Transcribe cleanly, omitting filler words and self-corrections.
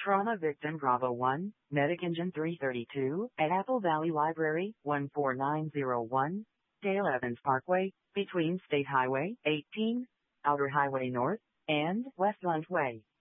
Trauma Victim Bravo 1, Medic Engine 332, at Apple Valley Library, 14901, Dale Evans Parkway, between State Highway 18, Outer Highway North, and Westland Way.